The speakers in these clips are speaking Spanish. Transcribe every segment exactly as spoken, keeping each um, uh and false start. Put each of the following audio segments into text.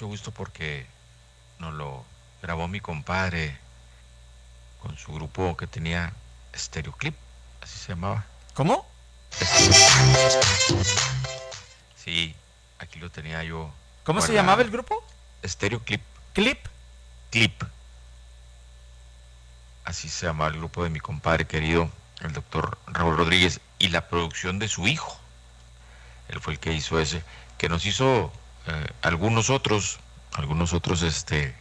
mucho gusto porque nos lo grabó mi compadre con su grupo que tenía Stereoclip, así se llamaba. ¿Cómo? Sí, aquí lo tenía yo ¿Cómo se llamaba el guardado. grupo? Stereoclip, Clip. Clip, así se llamaba el grupo de mi compadre querido, el doctor Raúl Rodríguez, y la producción de su hijo. Él fue el que hizo ese, que nos hizo eh, algunos otros, algunos otros, este,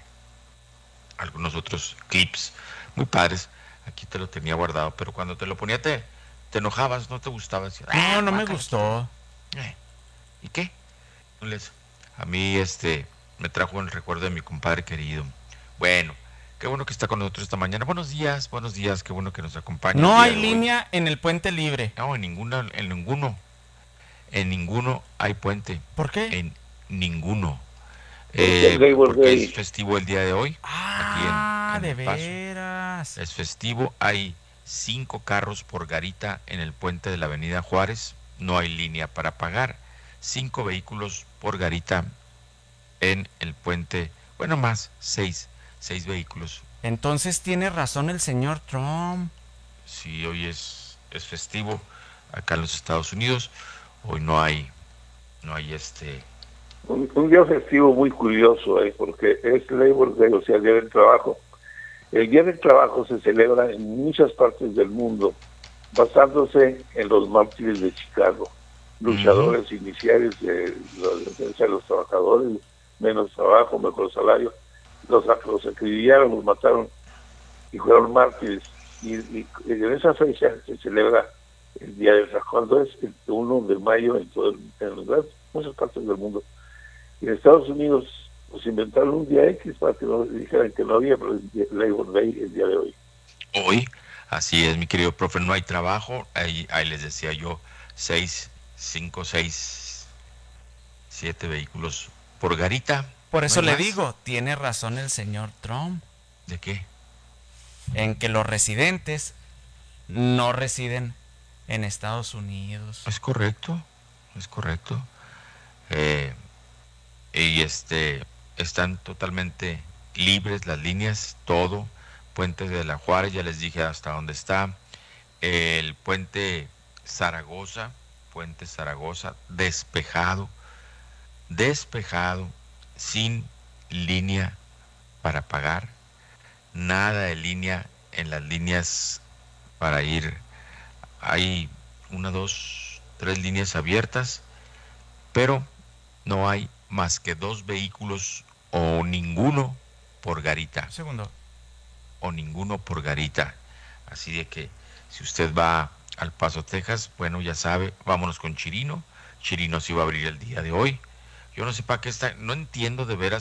algunos otros clips muy padres. Aquí te lo tenía guardado, pero cuando te lo ponía te, te enojabas, no te gustaba. Decías, No, ah, no me guácala, quítalo. gustó. Eh, ¿Y qué? No les- A mí, este, me trajo el recuerdo de mi compadre querido. Bueno, qué bueno que está con nosotros esta mañana. Buenos días, buenos días, qué bueno que nos acompaña el No día hay de hoy. línea en el puente libre. No, en ninguna, en ninguno, en ninguno hay puente. ¿Por qué? En ninguno. Porque es Eh, Labor porque es Day. festivo el día de hoy, aquí en, Ah, en de El Paso. veras. Es festivo, hay cinco carros por garita en el puente de la Avenida Juárez, no hay línea para pagar, cinco vehículos por garita en el puente, bueno, más, seis, seis vehículos. Entonces tiene razón el señor Trump. Si hoy es, es festivo acá en los Estados Unidos, hoy no hay, no hay este... Un, un día festivo muy curioso, ¿eh? Porque es Labor Day, o sea, el Día del Trabajo. El Día del Trabajo se celebra en muchas partes del mundo, basándose en los mártires de Chicago, Ujú. luchadores iniciales de la defensa de los trabajadores, menos trabajo, mejor salario. Los, los acribillaron, los mataron y fueron mártires. Y, y en esa fecha se celebra el Día del Trabajo, cuando es el uno de mayo en, todo el, en las, muchas partes del mundo. Y en Estados Unidos pues inventaron un día X para que no dijeran que no había, pero es Labor Day el día de hoy. Hoy, así es, mi querido profe, no hay trabajo, ahí, ahí les decía yo, seis, cinco, seis, siete vehículos por garita, Por no eso hay le más. digo, tiene razón el señor Trump ¿De qué? en que los residentes no residen en Estados Unidos. Es correcto, es correcto. Eh, y este, están totalmente libres las líneas, todo. Puente de la Juárez, ya les dije hasta dónde está. El puente Zaragoza, puente Zaragoza, despejado, despejado, sin línea para pagar, nada de línea en las líneas para ir. Hay una, dos, tres líneas abiertas, pero no hay más que dos vehículos o ninguno por garita, Un segundo. o ninguno por garita. Así de que si usted va al Paso, Texas, bueno, ya sabe, vámonos con Chirino. Chirino sí va a abrir el día de hoy. Yo no sé para qué está, no entiendo de veras